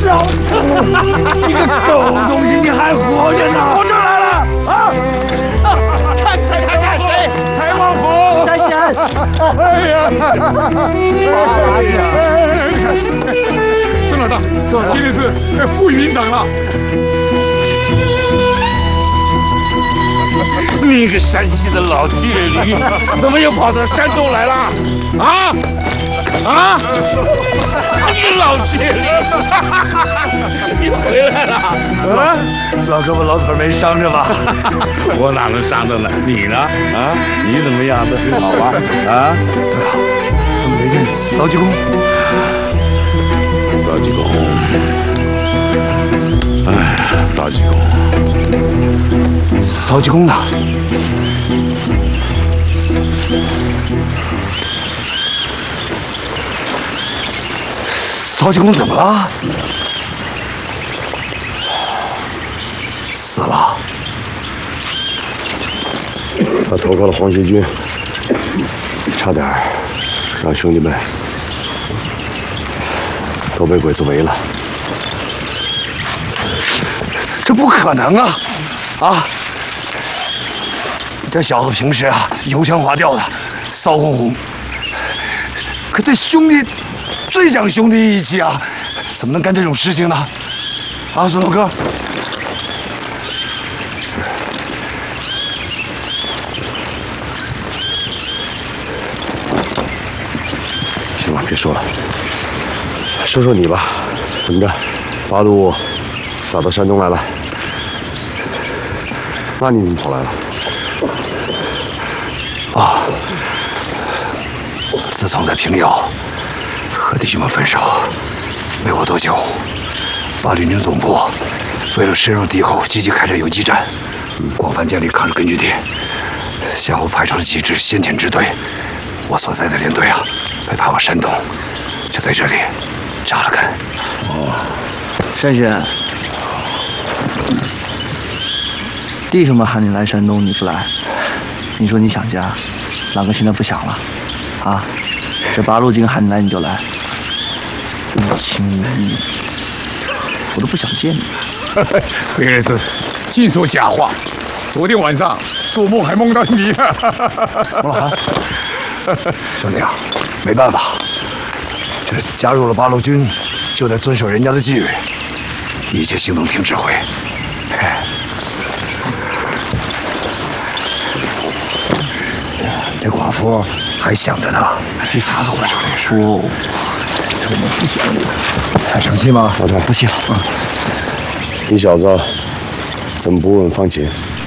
小子，你个狗东西，你还活着呢！我这儿来了啊！看谁？柴王府， 山神。 哎呀！孙老大，今天是副营长了。 你个山西的老倔驴，怎么又跑到山东来了？啊！你个老倔驴，你回来了？ 啊，老胳膊老腿没伤着吧？ 我哪能伤着呢？你呢？啊，你怎么样？都挺好吧？啊？ 对啊，怎么没见扫济公？ 扫济公，哎，扫济公。 扫济公呢？扫济公怎么了？死了。 他投靠了黄协军，差点让兄弟们都被鬼子围了。 这不可能啊！啊！这小子平时啊，油腔滑调的，骚哄哄。可这兄弟最讲兄弟义气啊，怎么能干这种事情呢？啊，孙老哥。 行了，别说了，说说你吧，怎么着？八路打到山东来了，那你怎么跑来了？ 啊！自从在平遥和弟兄们分手，没过多久，八路军总部为了深入敌后，积极开展游击战，广泛建立抗日根据地，先后派出了几支先遣支队。我所在的连队啊，被派往山东，就在这里扎了根。 山神，弟兄们喊你来山东，你不来，你说你想家，哪个现在不想了？啊，这八路军喊你来你就来，无情无义，我都不想见你。 鬼儿子，净说假话！昨天晚上做梦还梦到你。王老韩，兄弟啊，没办法，这加入了八路军，就得遵守人家的纪律，一切行动听指挥。这寡妇还想着呢，这啥子回事？ 说，怎么不想我？ 还生气吗？ 老太， 不行， 你小子怎么不问方琴？